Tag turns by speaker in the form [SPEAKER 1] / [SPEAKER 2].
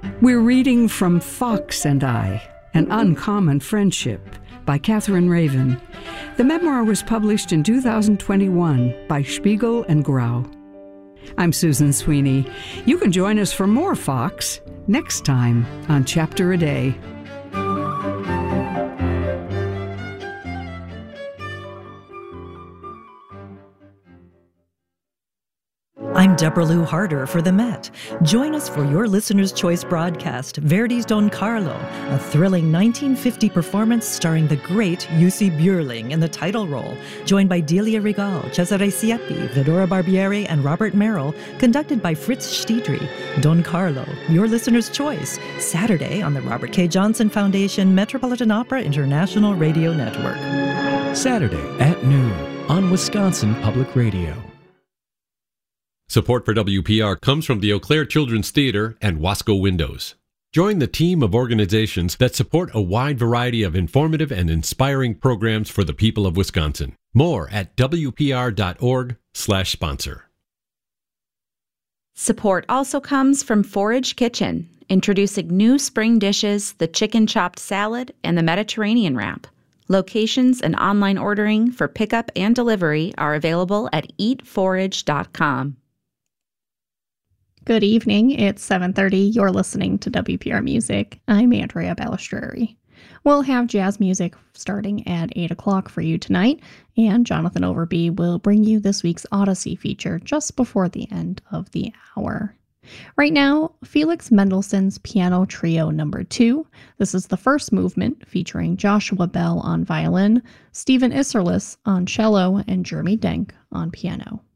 [SPEAKER 1] We're reading from Fox and I, An Uncommon Friendship by Catherine Raven. The memoir was published in 2021 by Spiegel and Grau. I'm Susan Sweeney. You can join us for more Fox next time on Chapter a Day.
[SPEAKER 2] I'm Deborah Lou Harder for The Met. Join us for your Listener's Choice broadcast, Verdi's Don Carlo, a thrilling 1950 performance starring the great Jussi Björling in the title role, joined by Delia Regal, Cesare Siepi, Vidora Barbieri, and Robert Merrill, conducted by Fritz Stiedry. Don Carlo, your Listener's Choice, Saturday on the Robert K. Johnson Foundation Metropolitan Opera International Radio Network.
[SPEAKER 3] Saturday at noon on Wisconsin Public Radio.
[SPEAKER 4] Support for WPR comes from the Eau Claire Children's Theater and Wasco Windows. Join the team of organizations that support a wide variety of informative and inspiring programs for the people of Wisconsin. More at wpr.org/sponsor.
[SPEAKER 5] Support also comes from Forage Kitchen, introducing new spring dishes, the chicken chopped salad, and the Mediterranean wrap. Locations and online ordering for pickup and delivery are available at eatforage.com.
[SPEAKER 6] Good evening. It's 7:30. You're listening to WPR Music. I'm Andrea Balistreri. We'll have jazz music starting at 8 o'clock for you tonight, and Jonathan Overby will bring you this week's Odyssey feature just before the end of the hour. Right now, Felix Mendelssohn's Piano Trio No. 2. This is the first movement, featuring Joshua Bell on violin, Stephen Isserlis on cello, and Jeremy Denk on piano.